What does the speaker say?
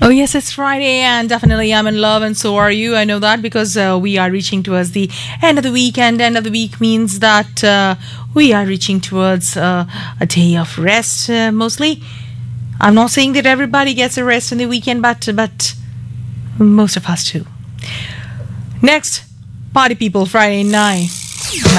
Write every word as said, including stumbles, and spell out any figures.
Oh, yes, it's Friday, and definitely I'm in love, and so are you. I know that because uh, we are reaching towards the end of the week, and end of the week means that uh, we are reaching towards uh, a day of rest, uh, mostly. I'm not saying that everybody gets a rest in the weekend, but, but most of us do. Next, Party People Friday night.